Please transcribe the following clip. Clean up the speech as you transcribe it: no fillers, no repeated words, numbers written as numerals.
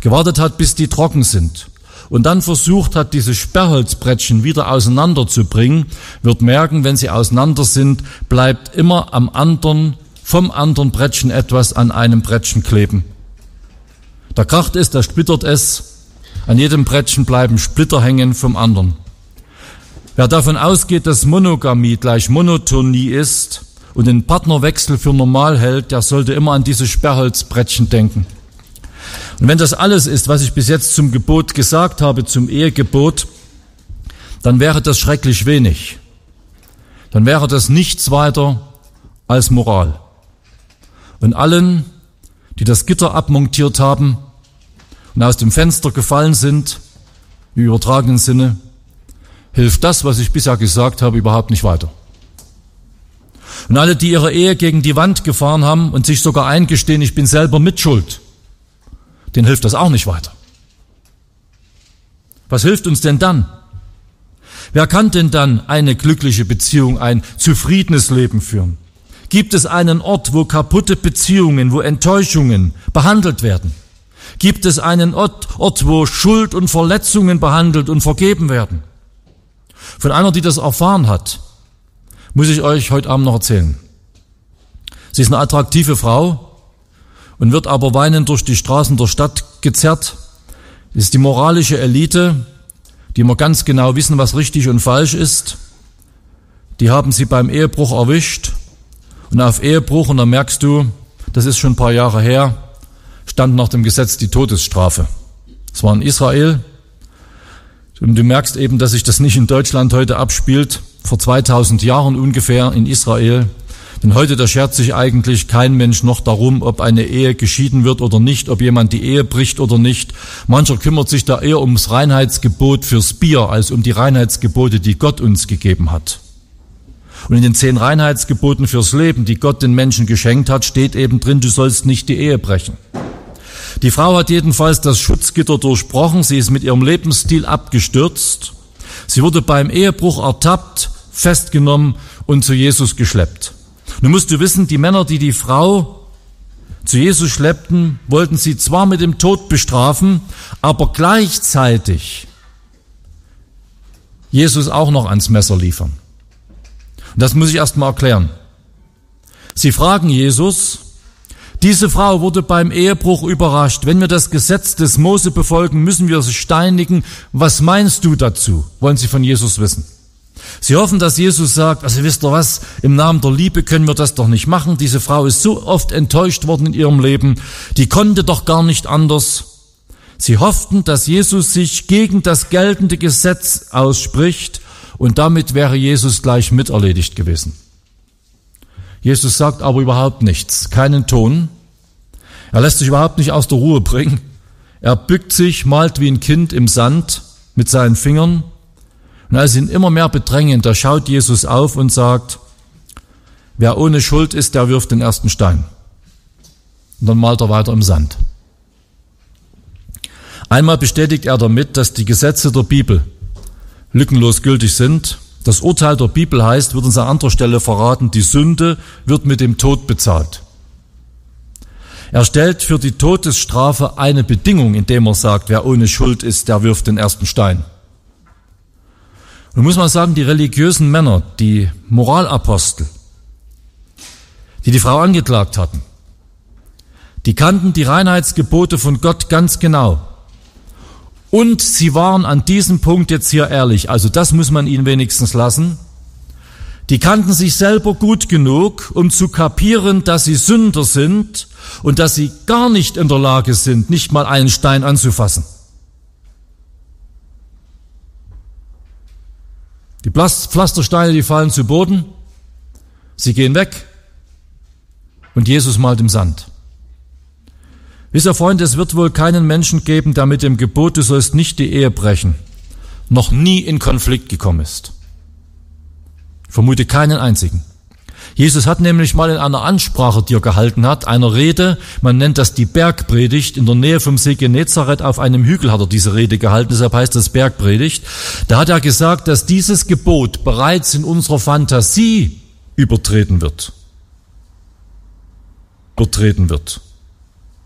gewartet hat, bis die trocken sind und dann versucht hat, diese Sperrholzbrettchen wieder auseinanderzubringen, wird merken, wenn sie auseinander sind, bleibt immer vom anderen Brettchen etwas an einem Brettchen kleben. Da kracht es, da splittert es, an jedem Brettchen bleiben Splitter hängen vom anderen. Wer davon ausgeht, dass Monogamie gleich Monotonie ist und den Partnerwechsel für normal hält, der sollte immer an diese Sperrholzbrettchen denken. Und wenn das alles ist, was ich bis jetzt zum Gebot gesagt habe, zum Ehegebot, dann wäre das schrecklich wenig. Dann wäre das nichts weiter als Moral. Und allen, die das Gitter abmontiert haben und aus dem Fenster gefallen sind, im übertragenen Sinne, hilft das, was ich bisher gesagt habe, überhaupt nicht weiter. Und alle, die ihre Ehe gegen die Wand gefahren haben und sich sogar eingestehen, ich bin selber mitschuld, denen hilft das auch nicht weiter. Was hilft uns denn dann? Wer kann denn dann eine glückliche Beziehung, ein zufriedenes Leben führen? Gibt es einen Ort, wo kaputte Beziehungen, wo Enttäuschungen behandelt werden? Gibt es einen Ort, wo Schuld und Verletzungen behandelt und vergeben werden? Von einer, die das erfahren hat, muss ich euch heute Abend noch erzählen. Sie ist eine attraktive Frau und wird aber weinend durch die Straßen der Stadt gezerrt. Das ist die moralische Elite, die immer ganz genau wissen, was richtig und falsch ist. Die haben sie beim Ehebruch erwischt. Und auf Ehebruch, und dann merkst du, das ist schon ein paar Jahre her, stand nach dem Gesetz die Todesstrafe. Es war in Israel. Und du merkst eben, dass sich das nicht in Deutschland heute abspielt, vor 2000 Jahren ungefähr in Israel. Denn heute, da schert sich eigentlich kein Mensch noch darum, ob eine Ehe geschieden wird oder nicht, ob jemand die Ehe bricht oder nicht. Mancher kümmert sich da eher ums Reinheitsgebot fürs Bier, als um die Reinheitsgebote, die Gott uns gegeben hat. Und in den 10 Reinheitsgeboten fürs Leben, die Gott den Menschen geschenkt hat, steht eben drin, du sollst nicht die Ehe brechen. Die Frau hat jedenfalls das Schutzgitter durchbrochen, sie ist mit ihrem Lebensstil abgestürzt, sie wurde beim Ehebruch ertappt, festgenommen und zu Jesus geschleppt. Nun musst du wissen, die Männer, die die Frau zu Jesus schleppten, wollten sie zwar mit dem Tod bestrafen, aber gleichzeitig Jesus auch noch ans Messer liefern. Und das muss ich erst mal erklären. Sie fragen Jesus, diese Frau wurde beim Ehebruch überrascht. Wenn wir das Gesetz des Mose befolgen, müssen wir sie steinigen. Was meinst du dazu? Wollen sie von Jesus wissen. Sie hoffen, dass Jesus sagt, also wisst ihr was, im Namen der Liebe können wir das doch nicht machen. Diese Frau ist so oft enttäuscht worden in ihrem Leben, die konnte doch gar nicht anders. Sie hofften, dass Jesus sich gegen das geltende Gesetz ausspricht und damit wäre Jesus gleich miterledigt gewesen. Jesus sagt aber überhaupt nichts, keinen Ton. Er lässt sich überhaupt nicht aus der Ruhe bringen. Er bückt sich, malt wie ein Kind im Sand mit seinen Fingern. Und als sie ihn immer mehr bedrängen, da schaut Jesus auf und sagt, wer ohne Schuld ist, der wirft den ersten Stein. Und dann malt er weiter im Sand. Einmal bestätigt er damit, dass die Gesetze der Bibel lückenlos gültig sind. Das Urteil der Bibel heißt, wird uns an anderer Stelle verraten, die Sünde wird mit dem Tod bezahlt. Er stellt für die Todesstrafe eine Bedingung, indem er sagt, wer ohne Schuld ist, der wirft den ersten Stein. Und muss man sagen, die religiösen Männer, die Moralapostel, die Frau angeklagt hatten, die kannten die Reinheitsgebote von Gott ganz genau. Und sie waren an diesem Punkt jetzt hier ehrlich, also das muss man ihnen wenigstens lassen. Die kannten sich selber gut genug, um zu kapieren, dass sie Sünder sind und dass sie gar nicht in der Lage sind, nicht mal einen Stein anzufassen. Die Pflastersteine, die fallen zu Boden, sie gehen weg und Jesus malt im Sand. Wisst ihr, Freunde, es wird wohl keinen Menschen geben, der mit dem Gebot, du sollst nicht die Ehe brechen, noch nie in Konflikt gekommen ist. Ich vermute keinen einzigen. Jesus hat nämlich mal in einer Ansprache, die er gehalten hat, einer Rede, man nennt das die Bergpredigt, in der Nähe vom See Genezareth auf einem Hügel hat er diese Rede gehalten, deshalb heißt das Bergpredigt. Da hat er gesagt, dass dieses Gebot bereits in unserer Fantasie übertreten wird.